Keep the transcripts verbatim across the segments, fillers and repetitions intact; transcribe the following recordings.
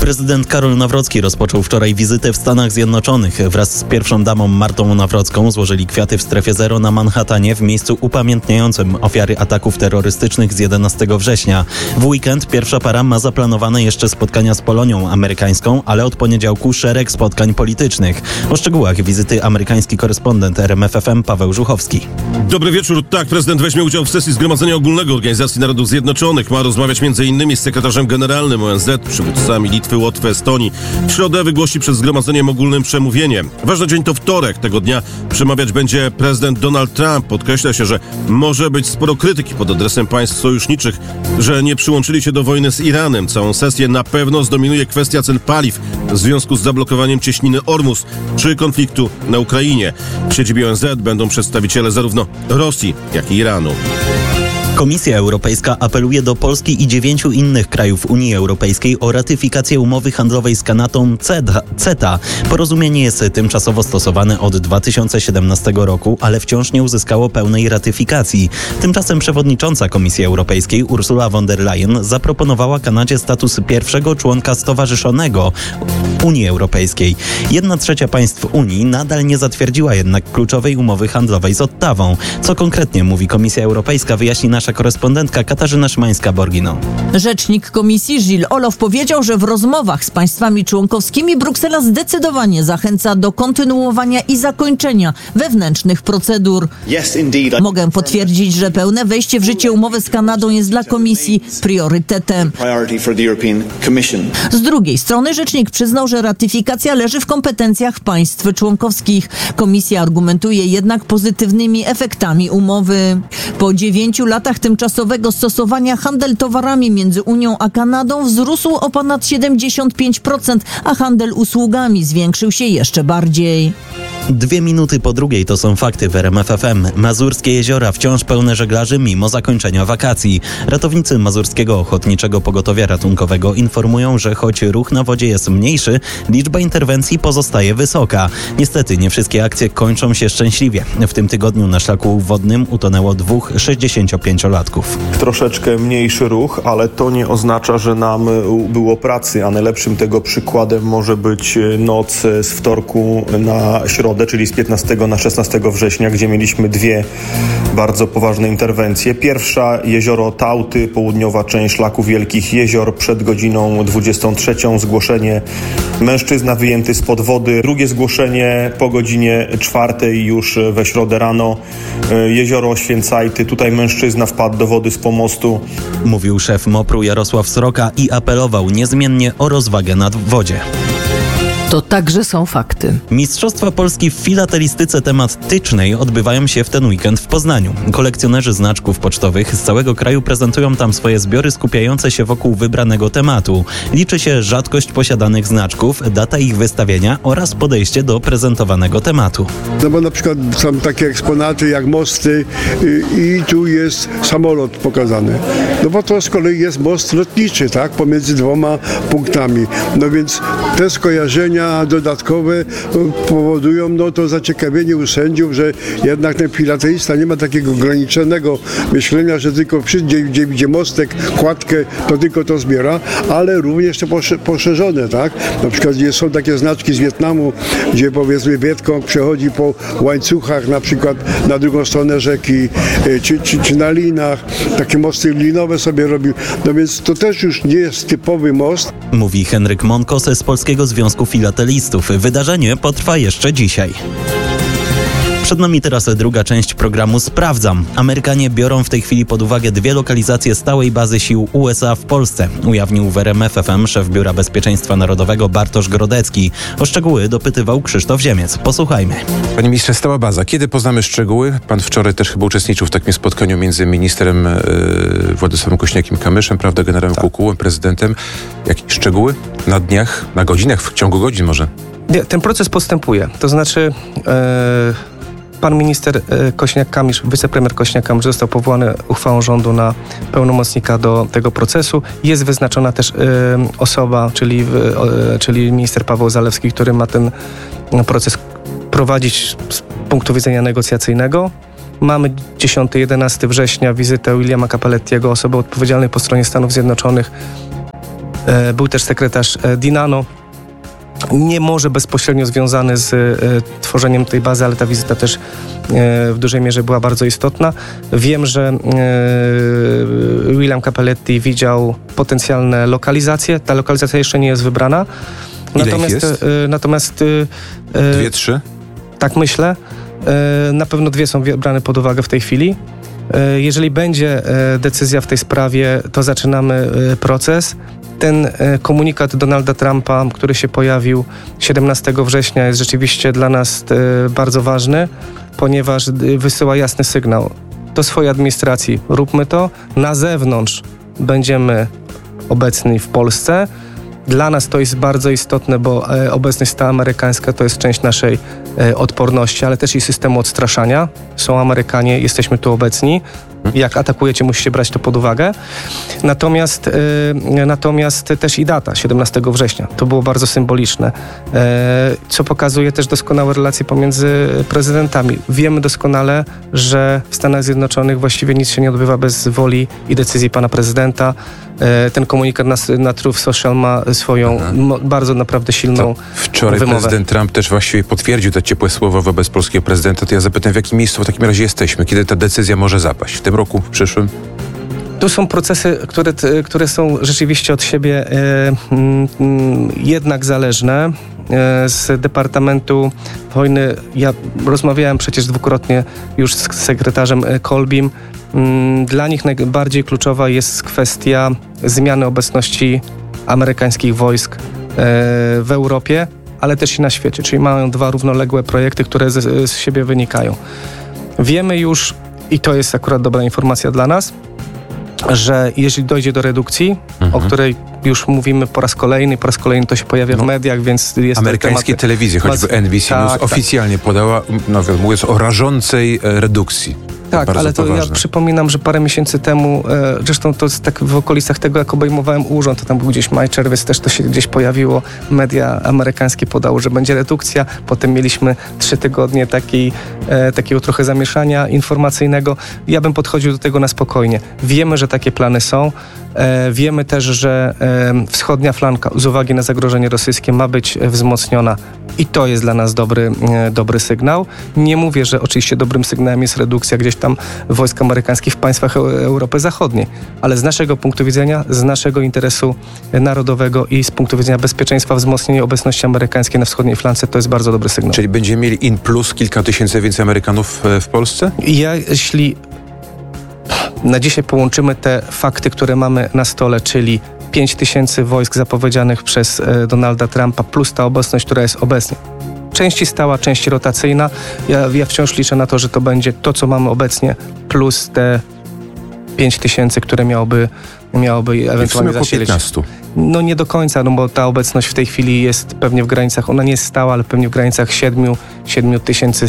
Prezydent Karol Nawrocki rozpoczął wczoraj wizytę w Stanach Zjednoczonych. Wraz z pierwszą damą Martą Nawrocką złożyli kwiaty w strefie zero na Manhattanie w miejscu upamiętniającym ofiary ataków terrorystycznych z jedenastego września. W weekend pierwsza para ma zaplanowane jeszcze spotkania z Polonią amerykańską, ale od poniedziałku szereg spotkań politycznych. O szczegółach wizyty amerykański korespondent R M F F M Paweł Żuchowski. Dobry wieczór. Tak, prezydent weźmie udział w sesji Zgromadzenia Ogólnego Organizacji Narodów Zjednoczonych. Ma rozmawiać między innymi z sekretarzem generalnym O N Z, przywódcami Litwy, Łotwy, Estonii. W środę wygłosi przed Zgromadzeniem Ogólnym przemówienie. Ważny dzień to wtorek. Tego dnia przemawiać będzie prezydent Donald Trump. Podkreśla się, że może być sporo krytyki pod adresem państw sojuszniczych, że nie przyłączyli się do wojny z Iranem. Całą sesję na pewno zdominuje kwestia cen paliw w związku z zablokowaniem cieśniny Ormus czy konfliktu na Ukrainie. W siedzibie O N Z będą przedstawiciele zarówno Rosji, jak i Iranu. Komisja Europejska apeluje do Polski i dziewięciu innych krajów Unii Europejskiej o ratyfikację umowy handlowej z Kanadą CETA. Porozumienie jest tymczasowo stosowane od dwa tysiące siedemnastego roku, ale wciąż nie uzyskało pełnej ratyfikacji. Tymczasem przewodnicząca Komisji Europejskiej Ursula von der Leyen zaproponowała Kanadzie status pierwszego członka stowarzyszonego Unii Europejskiej. Jedna trzecia państw Unii nadal nie zatwierdziła jednak kluczowej umowy handlowej z Ottawą. Co konkretnie mówi Komisja Europejska, wyjaśni nasza korespondentka Katarzyna Szymańska-Borgino. Rzecznik Komisji Gilles Olof powiedział, że w rozmowach z państwami członkowskimi Bruksela zdecydowanie zachęca do kontynuowania i zakończenia wewnętrznych procedur. Mogę potwierdzić, że pełne wejście w życie umowy z Kanadą jest dla Komisji priorytetem. Z drugiej strony rzecznik przyznał, że ratyfikacja leży w kompetencjach państw członkowskich. Komisja argumentuje jednak pozytywnymi efektami umowy. Po dziewięciu latach tymczasowego stosowania handel towarami między Unią a Kanadą wzrósł o ponad siedemdziesiąt pięć procent, a handel usługami zwiększył się jeszcze bardziej. Dwie minuty po drugiej to są fakty w R M F F M. Mazurskie jeziora wciąż pełne żeglarzy mimo zakończenia wakacji. Ratownicy Mazurskiego Ochotniczego Pogotowia Ratunkowego informują, że choć ruch na wodzie jest mniejszy, liczba interwencji pozostaje wysoka. Niestety nie wszystkie akcje kończą się szczęśliwie. W tym tygodniu na szlaku wodnym utonęło dwóch sześćdziesięciopięciolatków. Troszeczkę mniejszy ruch, ale to nie oznacza, że nam było pracy, a najlepszym tego przykładem może być noc z wtorku na środę, czyli z piętnastego na szesnastego września, gdzie mieliśmy dwie bardzo poważne interwencje. Pierwsza, jezioro Tałty, południowa część szlaku Wielkich Jezior, przed godziną dwudziestą trzecią zgłoszenie mężczyzna wyjęty spod wody. Drugie zgłoszenie po godzinie czwartej już we środę rano, jezioro Oświęcajty. Tutaj mężczyzna wpadł do wody z pomostu. Mówił szef MOPR-u Jarosław Sroka i apelował niezmiennie o rozwagę na wodzie. To także są fakty. Mistrzostwa Polski w filatelistyce tematycznej odbywają się w ten weekend w Poznaniu. Kolekcjonerzy znaczków pocztowych z całego kraju prezentują tam swoje zbiory skupiające się wokół wybranego tematu. Liczy się rzadkość posiadanych znaczków, data ich wystawienia oraz podejście do prezentowanego tematu. No bo na przykład są takie eksponaty jak mosty i tu jest samolot pokazany. No bo to z kolei jest most lotniczy, tak, pomiędzy dwoma punktami. No więc te skojarzenia dodatkowe powodują no, to zaciekawienie u sędziów, że jednak ten filatelista nie ma takiego ograniczonego myślenia, że tylko wszędzie, gdzie widzi mostek, kładkę, to tylko to zbiera, ale również to poszerzone, tak? Na przykład gdzie są takie znaczki z Wietnamu, gdzie powiedzmy Wietkong przechodzi po łańcuchach, na przykład na drugą stronę rzeki, czy, czy, czy na linach, takie mosty linowe sobie robił, no więc to też już nie jest typowy most. Mówi Henryk Monkos z Polskiego Związku Filatelistów. Wydarzenie potrwa jeszcze dzisiaj. Przed nami teraz druga część programu Sprawdzam. Amerykanie biorą w tej chwili pod uwagę dwie lokalizacje stałej bazy sił U S A w Polsce. Ujawnił w R M F F M szef Biura Bezpieczeństwa Narodowego Bartosz Grodecki. O szczegóły dopytywał Krzysztof Ziemiec. Posłuchajmy. Panie ministrze, stała baza. Kiedy poznamy szczegóły? Pan wczoraj też chyba uczestniczył w takim spotkaniu między ministrem yy, Władysławem Kośniakiem-Kamyszem, prawda, generałem tak. Kukułem, prezydentem. Jakieś szczegóły? Na dniach, na godzinach, w ciągu godzin może? Nie, ten proces postępuje. To znaczy... Yy... Pan minister Kośniak-Kamysz, wicepremier Kośniak-Kamysz został powołany uchwałą rządu na pełnomocnika do tego procesu. Jest wyznaczona też y, osoba, czyli, y, czyli minister Paweł Zalewski, który ma ten proces prowadzić z punktu widzenia negocjacyjnego. Mamy dziesiątego jedenastego września wizytę Williama Cappellettiego, osoby odpowiedzialnej po stronie Stanów Zjednoczonych e, był też sekretarz e, Dinano. Nie może bezpośrednio związany z e, tworzeniem tej bazy, ale ta wizyta też e, w dużej mierze była bardzo istotna. Wiem, że e, William Cappelletti widział potencjalne lokalizacje. Ta lokalizacja jeszcze nie jest wybrana. Ile Natomiast, ich jest? E, natomiast e, Dwie, trzy? tak myślę. E, na pewno dwie są brane pod uwagę w tej chwili. E, jeżeli będzie e, decyzja w tej sprawie, to zaczynamy e, proces. Ten e, komunikat Donalda Trumpa, który się pojawił siedemnastego września, jest rzeczywiście dla nas e, bardzo ważny, ponieważ e, wysyła jasny sygnał do swojej administracji. Róbmy to. Na zewnątrz będziemy obecni w Polsce. Dla nas to jest bardzo istotne, bo e, obecność ta amerykańska to jest część naszej e, odporności, ale też i systemu odstraszania. Są Amerykanie, jesteśmy tu obecni. Jak atakujecie, musicie brać to pod uwagę. Natomiast, e, natomiast też i data, siedemnastego września. To było bardzo symboliczne, e, co pokazuje też doskonałe relacje pomiędzy prezydentami. Wiemy doskonale, że w Stanach Zjednoczonych właściwie nic się nie odbywa bez woli i decyzji pana prezydenta. E, ten komunikat na, na Truth Social ma swoją mo, bardzo naprawdę silną To wczoraj wymowę. prezydent Trump też właściwie potwierdził te ciepłe słowa wobec polskiego prezydenta. To ja zapytam, w jakim miejscu w takim razie jesteśmy? Kiedy ta decyzja może zapaść? W tym roku, w przyszłym? Tu są procesy, które, które są rzeczywiście od siebie e, mm, jednak zależne. E, z Departamentu Wojny, ja rozmawiałem przecież dwukrotnie już z sekretarzem Kolbim. Mm, dla nich najbardziej kluczowa jest kwestia zmiany obecności amerykańskich wojsk e, w Europie, ale też i na świecie. Czyli mają dwa równoległe projekty, które z, z siebie wynikają. Wiemy już, i to jest akurat dobra informacja dla nas, że jeśli dojdzie do redukcji, mhm. o której już mówimy po raz kolejny, po raz kolejny to się pojawia no, w mediach, więc jest amerykańskie temat... telewizje, choćby N B C tak, News, tak. oficjalnie podała, no, mówiąc o rażącej redukcji. Tak, bardzo ale to poważne. ja przypominam, że parę miesięcy temu, e, zresztą to jest tak w okolicach tego, jak obejmowałem urząd, to tam był gdzieś maj, czerwiec, też to się gdzieś pojawiło, media amerykańskie podały, że będzie redukcja, potem mieliśmy trzy tygodnie takiej, e, takiego trochę zamieszania informacyjnego. Ja bym podchodził do tego na spokojnie. Wiemy, że takie plany są, e, wiemy też, że e, wschodnia flanka z uwagi na zagrożenie rosyjskie ma być wzmocniona i to jest dla nas dobry, e, dobry sygnał. Nie mówię, że oczywiście dobrym sygnałem jest redukcja gdzieś tam wojsk amerykańskich w państwach Europy Zachodniej. Ale z naszego punktu widzenia, z naszego interesu narodowego i z punktu widzenia bezpieczeństwa, wzmocnienie obecności amerykańskiej na wschodniej flance to jest bardzo dobry sygnał. Czyli będziemy mieli in plus kilka tysięcy więcej Amerykanów w Polsce? Ja, jeśli na dzisiaj połączymy te fakty, które mamy na stole, czyli pięć tysięcy wojsk zapowiedzianych przez Donalda Trumpa, plus ta obecność, która jest obecnie. Części stała, części rotacyjna. Ja, ja wciąż liczę na to, że to będzie to, co mamy obecnie, plus te pięć tysięcy, które miałoby, miałoby ewentualnie zasilić. piętnaście. No nie do końca, no bo ta obecność w tej chwili jest pewnie w granicach, ona nie jest stała, ale pewnie w granicach siedmiu tysięcy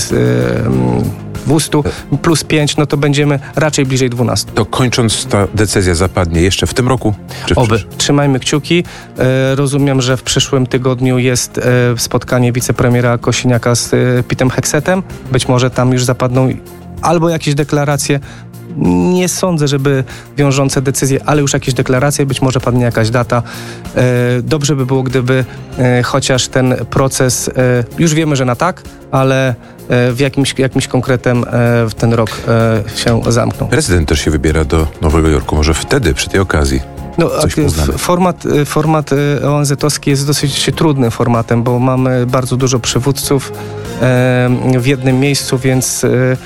dwieście plus pięć, no to będziemy raczej bliżej dwunastu. To kończąc, ta decyzja zapadnie jeszcze w tym roku? Czy w Oby. przyszłym? Trzymajmy kciuki. E, rozumiem, że w przyszłym tygodniu jest e, spotkanie wicepremiera Kosiniaka z e, Petem Heksetem. Być może tam już zapadną albo jakieś deklaracje. Nie sądzę, żeby wiążące decyzje, ale już jakieś deklaracje, być może padnie jakaś data. E, dobrze by było, gdyby e, chociaż ten proces, e, już wiemy, że na tak, ale e, w jakimś, jakimś konkretem e, w ten rok e, się zamknął. Prezydent też się wybiera do Nowego Jorku. Może wtedy, przy tej okazji, No, coś poznamy. format, format O N Z-owski jest dosyć trudnym formatem, bo mamy bardzo dużo przywódców e, w jednym miejscu, więc e,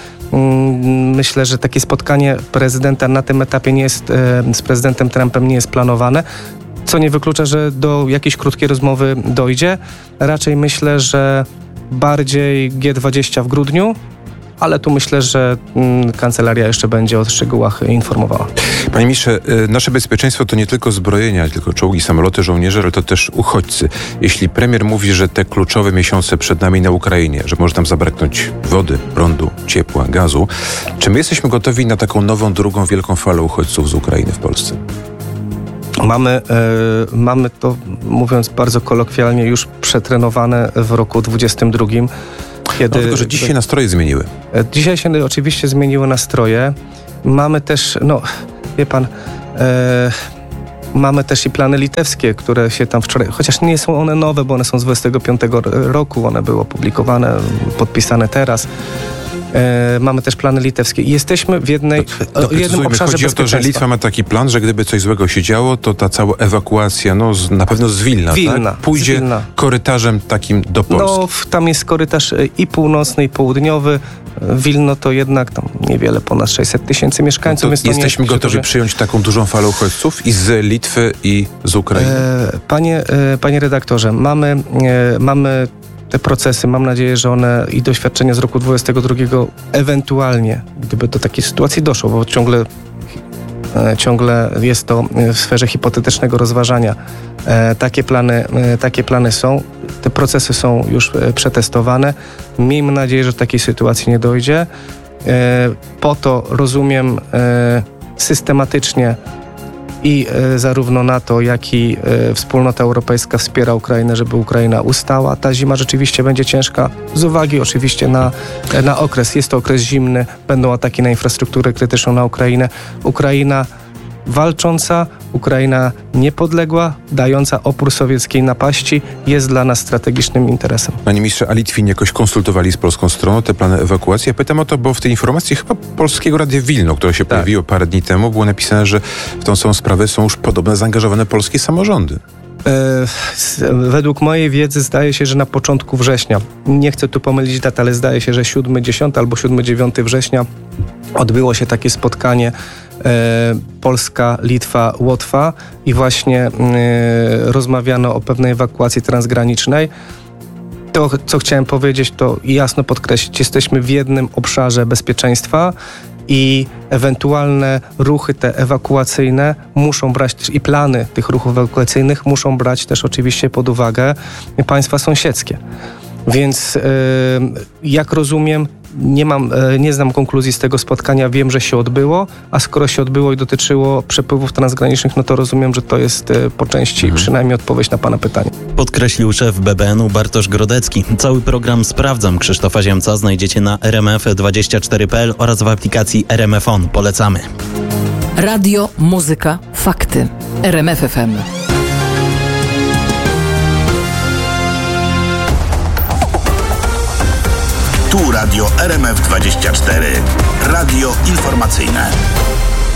myślę, że takie spotkanie prezydenta na tym etapie nie jest, e, z prezydentem Trumpem nie jest planowane, co nie wyklucza, że do jakiejś krótkiej rozmowy dojdzie. Raczej myślę, że bardziej G dwadzieścia w grudniu, ale tu myślę, że mm, kancelaria jeszcze będzie o szczegółach informowała. Panie ministrze, nasze bezpieczeństwo to nie tylko zbrojenia, nie tylko czołgi, samoloty, żołnierze, ale to też uchodźcy. Jeśli premier mówi, że te kluczowe miesiące przed nami na Ukrainie, że może tam zabraknąć wody, prądu, ciepła, gazu, czy my jesteśmy gotowi na taką nową, drugą wielką falę uchodźców z Ukrainy w Polsce? Mamy, e, mamy to, mówiąc bardzo kolokwialnie, już przetrenowane w roku dwudziestym drugim. Kiedy, no, tylko, że dziś się nastroje zmieniły. Dzisiaj się oczywiście zmieniły nastroje. Mamy też, no, wie pan, e, Mamy też i plany litewskie, które się tam wczoraj, chociaż nie są one nowe, bo one są z dwudziestego piątego roku, one były opublikowane, podpisane teraz. E, mamy też plany litewskie. Jesteśmy w jednej, Do, o, jednym obszarze chodzi o to, że Litwa ma taki plan, że gdyby coś złego się działo, to ta cała ewakuacja, no z, na pewno z Wilna, Wilna, tak? pójdzie z Wilna. korytarzem takim do Polski. No, w, tam jest korytarz i północny, i południowy. Wilno to jednak tam niewiele ponad sześćset tysięcy mieszkańców. No więc to jesteśmy nie jest gotowi duży... przyjąć taką dużą falę uchodźców i z Litwy, i z Ukrainy. E, panie, e, panie redaktorze, mamy, e, mamy te procesy, mam nadzieję, że one i doświadczenia z roku dwudziestego drugiego ewentualnie, gdyby do takiej sytuacji doszło, bo ciągle, e, ciągle jest to w sferze hipotetycznego rozważania. E, takie plany, e, takie plany są, te procesy są już e, przetestowane. Miejmy nadzieję, że do takiej sytuacji nie dojdzie. E, po to, rozumiem, e, systematycznie i e, zarówno NATO, jak i e, wspólnota europejska wspiera Ukrainę, żeby Ukraina ustała. Ta zima rzeczywiście będzie ciężka, z uwagi oczywiście na, na okres. Jest to okres zimny, będą ataki na infrastrukturę krytyczną na Ukrainę. Ukraina walcząca, Ukraina niepodległa, dająca opór sowieckiej napaści jest dla nas strategicznym interesem. Panie ministrze, a Litwini jakoś konsultowali z polską stroną te plany ewakuacji? Ja pytam o to, bo w tej informacji chyba Polskiego Radia Wilno, które się tak. pojawiło parę dni temu, było napisane, że w tą samą sprawę są już podobno zaangażowane polskie samorządy. Według mojej wiedzy zdaje się, że na początku września, nie chcę tu pomylić dat, ale zdaje się, że siódmego dziesiątego albo siódmego dziewiątego września odbyło się takie spotkanie e, Polska, Litwa, Łotwa i właśnie e, rozmawiano o pewnej ewakuacji transgranicznej. To, co chciałem powiedzieć, to jasno podkreślić, jesteśmy w jednym obszarze bezpieczeństwa i ewentualne ruchy te ewakuacyjne muszą brać też i plany tych ruchów ewakuacyjnych muszą brać też oczywiście pod uwagę państwa sąsiedzkie. Więc yy, jak rozumiem, nie mam, yy, nie znam konkluzji z tego spotkania, wiem, że się odbyło, a skoro się odbyło i dotyczyło przepływów transgranicznych, no to rozumiem, że to jest yy, po części mhm. przynajmniej odpowiedź na pana pytanie. Podkreślił szef B B N-u Bartosz Grodecki. Cały program Sprawdzam Krzysztofa Ziemca znajdziecie na r m f dwadzieścia cztery kropka p l oraz w aplikacji R M F On. Polecamy. Radio, muzyka, fakty. R M F F M. Tu Radio R M F dwadzieścia cztery. Radio informacyjne.